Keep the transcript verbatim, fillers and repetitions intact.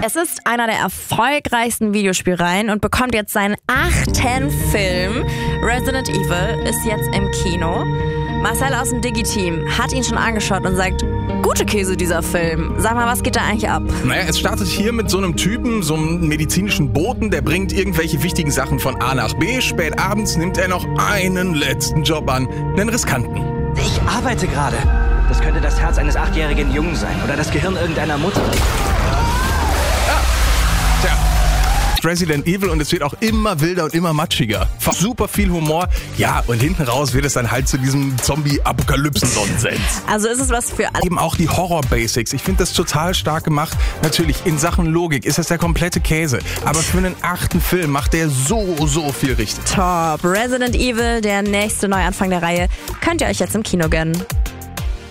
Es ist einer der erfolgreichsten Videospielreihen und bekommt jetzt seinen achten Film. Resident Evil ist jetzt im Kino. Marcel aus dem Digi-Team hat ihn schon angeschaut und sagt, gute Käse dieser Film. Sag mal, was geht da eigentlich ab? Naja, es startet hier mit so einem Typen, so einem medizinischen Boten, der bringt irgendwelche wichtigen Sachen von A nach B. Spät abends nimmt er noch einen letzten Job an, einen riskanten. Ich arbeite gerade. Das könnte das Herz eines achtjährigen Jungen sein oder das Gehirn irgendeiner Mutter. Tja, Resident Evil und es wird auch immer wilder und immer matschiger. Super viel Humor. Ja, und hinten raus wird es dann halt zu diesem Zombie-Apokalypsen-Nonsens. Also ist es was für alle. Eben auch die Horror-Basics. Ich finde das total stark gemacht. Natürlich, in Sachen Logik ist das der komplette Käse. Aber für einen achten Film macht der so, so viel richtig. Top. Resident Evil, der nächste Neuanfang der Reihe, könnt ihr euch jetzt im Kino gönnen.